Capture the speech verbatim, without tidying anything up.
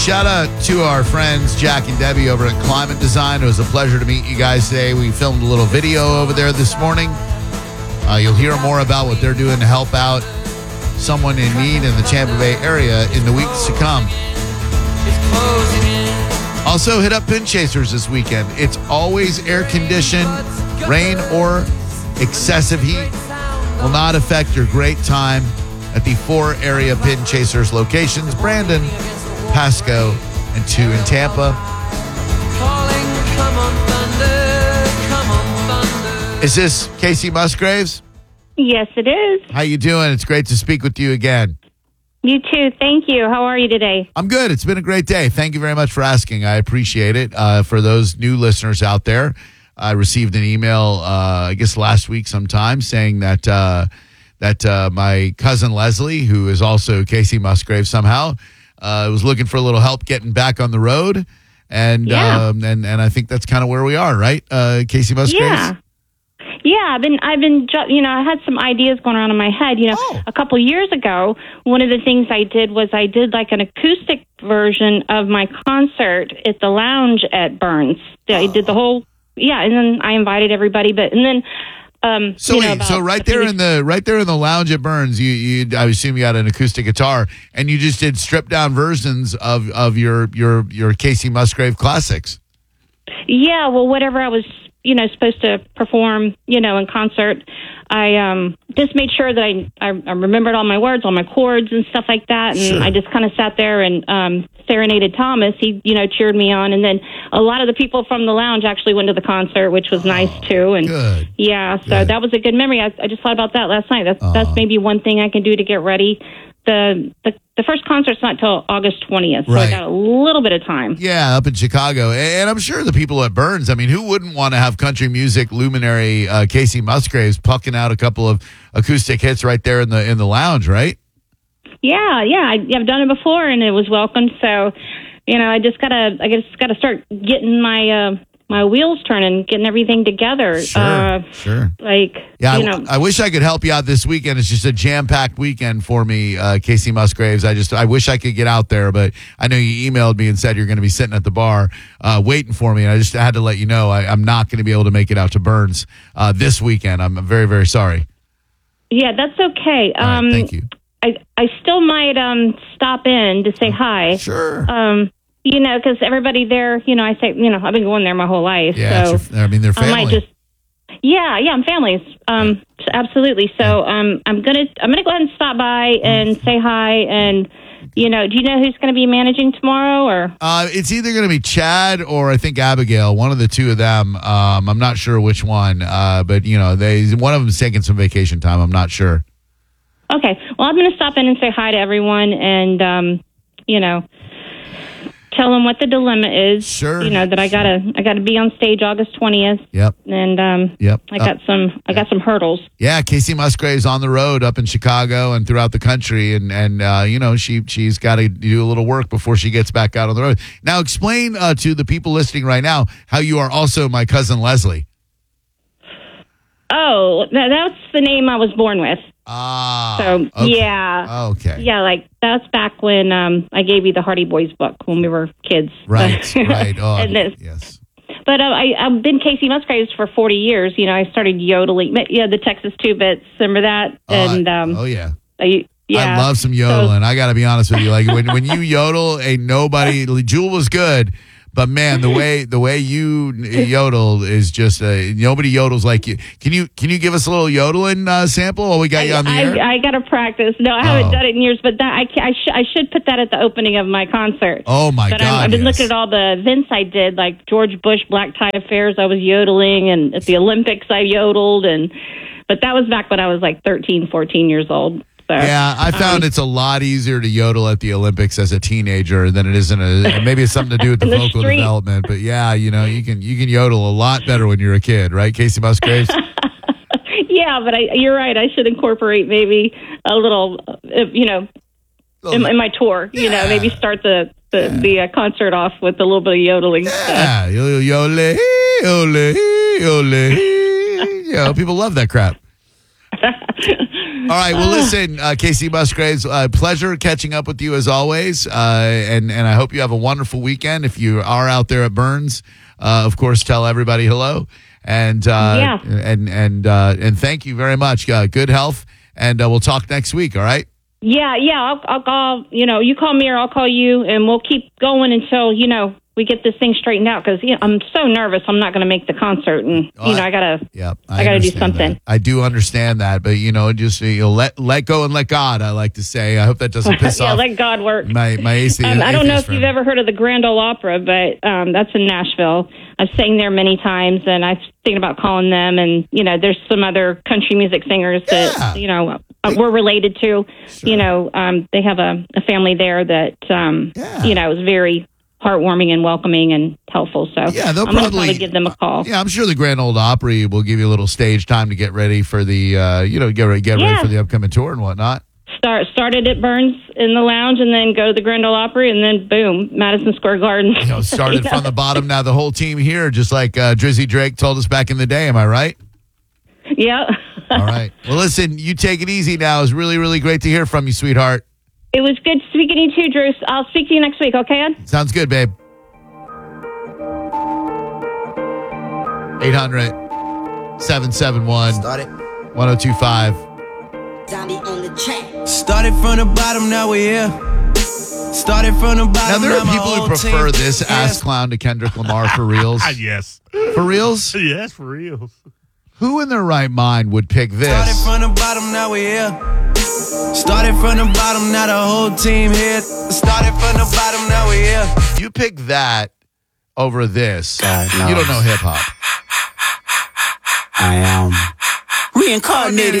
Shout out to our friends Jack and Debbie over at Climate Design. It was a pleasure to meet you guys today. We filmed a little video over there this morning. Uh, you'll hear more about what they're doing to help out someone in need in the Tampa Bay area in the weeks to come. Also, hit up Pin Chasers this weekend. It's always air-conditioned. Rain or excessive heat will not affect your great time at the four area Pin Chasers locations: Brandon, Pasco, and two in Tampa. Is this Casey Musgraves? Yes, it is. How you doing? It's great to speak with you again. You too. Thank you. How are you today? I'm good. It's been a great day. Thank you very much for asking. I appreciate it. Uh, for those new listeners out there, I received an email, uh, I guess last week sometime, saying that uh, that uh, my cousin Leslie, who is also Casey Musgraves somehow, Uh, was looking for a little help getting back on the road, and yeah. um, and and I think that's kind of where we are, right, uh, Casey Musgraves? Yeah, yeah. I've been, I've been, you know, I had some ideas going around in my head. You know, oh. a couple years ago, one of the things I did was I did like an acoustic version of my concert at the lounge at Burns. I oh. did the whole, yeah, and then I invited everybody, but and then. Um, so you know, wait, so right there in the right there in the lounge at Burns, you, you I assume you had an acoustic guitar, and you just did stripped down versions of, of your your your Casey Musgrave classics. Yeah, well, whatever I was, you know, supposed to perform, you know, in concert, I um, just made sure that I, I I remembered all my words, all my chords and stuff like that, and sure. I just kind of sat there and um, serenaded Thomas. He, you know, cheered me on, and then a lot of the people from the lounge actually went to the concert, which was oh, nice too. And good. yeah, so good. that was a good memory. I, I just thought about that last night. That's oh. that's maybe one thing I can do to get ready. The, the the first concert's not till August twentieth, so right. I got a little bit of time. Yeah, up in Chicago. And I'm sure the people at Burns, I mean, who wouldn't want to have country music luminary uh, Casey Musgraves pucking out a couple of acoustic hits right there in the in the lounge, right? Yeah, yeah, I, I've done it before, and it was welcome. So, you know, I just gotta, I just gotta start getting my uh, my wheels turning, getting everything together. Sure, uh, sure. Like, yeah, you I, know, I wish I could help you out this weekend. It's just a jam-packed weekend for me, uh, Casey Musgraves. I just, I wish I could get out there, but I know you emailed me and said you're going to be sitting at the bar uh, waiting for me, and I just had to let you know I, I'm not going to be able to make it out to Burns uh, this weekend. I'm very, very sorry. Yeah, that's okay. All right, Um, thank you. I I still might um stop in to say hi. Sure. Um, you know, because everybody there, you know, I say, you know, I've been going there my whole life. Yeah, so it's your, I mean, they're family. I might just. Yeah, yeah, I'm families. Um, absolutely. So, um, I'm gonna I'm gonna go ahead and stop by and say hi. And you know, do you know who's going to be managing tomorrow? Or uh, it's either going to be Chad or I think Abigail. One of the two of them. Um, I'm not sure which one. Uh, but you know, they one of them's taking some vacation time. I'm not sure. Okay. Well, I'm going to stop in and say hi to everyone, and um, you know. Tell them what the dilemma is. Sure. You know that I sure. gotta I gotta be on stage August twentieth. Yep. And um, yep. I got uh, some I got some hurdles. Yeah, Casey Musgrave's on the road up in Chicago and throughout the country, and and uh, you know she she's got to do a little work before she gets back out on the road. Now, explain uh, to the people listening right now how you are also my cousin Leslie. Oh, that, that's the name I was born with. Ah. So okay. yeah. Okay. Yeah, like that's back when um, I gave you the Hardy Boys book when we were kids. Right. right. Oh, and this, yes. But uh, I, I've been Casey Musgraves for forty years. You know, I started yodeling. Yeah, the Texas Two Bits. Remember that? Oh, and um, oh yeah. I, yeah. I love some yodeling. So, I got to be honest with you. Like when when you yodel, ain't nobody. Jewel was good. But man, the way the way you yodel is just uh, nobody yodels like you. Can you can you give us a little yodeling uh, sample while we got you on the I, air? I, I got to practice. No, I haven't oh. done it in years, but that I, I, sh- I should put that at the opening of my concert. Oh my but God! I'm, I've been yes. looking at all the events I did, like George Bush Black Tie Affairs. I was yodeling, and at the Olympics I yodeled, and but that was back when I was like thirteen, fourteen years old. So, yeah, I found um, it's a lot easier to yodel at the Olympics as a teenager than it is in a. Maybe it's something to do with the, the vocal street. development, but yeah, you know, you can you can yodel a lot better when you're a kid, right, Casey Musgraves? Yeah, but I, you're right. I should incorporate maybe a little, uh, you know, in, in my tour. Yeah. You know, maybe start the the, yeah. the uh, concert off with a little bit of yodeling. Yeah, yodel, yodel, yodel, yodel. You know, people love that crap. right. Well, listen, uh, Casey Musgraves, uh, pleasure catching up with you as always. Uh, and, and I hope you have a wonderful weekend. If you are out there at Burns, uh, of course, tell everybody hello. And uh, Yeah. and and uh, and thank you very much. Uh, good health, and uh, we'll talk next week. All right. Yeah, yeah. I'll, I'll call. You know, you call me or I'll call you, and we'll keep going until you know we get this thing straightened out. Because you know, I'm so nervous. I'm not going to make the concert, and you Oh, know, I gotta. Yeah, I gotta do understand something. that. I do understand that, but you know, just you know, let let go and let God. I like to say. I hope that doesn't piss yeah, off let God work. my my atheist. Um, I don't know if friend. you've ever heard of the Grand Ole Opera, but um, that's in Nashville. I've sang there many times, and I'm thinking about calling them. And you know, there's some other country music singers that Yeah. you know uh, we're related to. Sure. You know, um, they have a, a family there that um, Yeah. you know is very heartwarming and welcoming and helpful. So Yeah, they'll I'm gonna probably- give them a call. Yeah, I'm sure the Grand Ole Opry will give you a little stage time to get ready for the, uh, you know, get ready, get ready Yeah. for the upcoming tour and whatnot. Start started at Burns in the lounge, and then go to the Grand Ole Opry, and then boom, Madison Square Garden. You know, started You from know? the bottom. Now the whole team here, just like uh, Drizzy Drake told us back in the day. Am I right? Yeah. All right. Well, listen, you take it easy now. It was really, really great to hear from you, sweetheart. It was good speaking to you too, Drew. I'll speak to you next week, okay, Ed? Sounds good, babe. eight hundred, seven seven one, Started. one oh two five. Zombie on the track. Started from the bottom, now we're here. Started from the Now, bottom. there are my people who whole prefer team. this ass clown to Kendrick Lamar for reals. yes. For reals? Yes, for real. Who in their right mind would pick Started this? from the bottom, now we're here. Started from the bottom, now the whole team here. Started from the bottom, now we're here. You pick that over this. God You don't knows. know hip hop. I am reincarnated.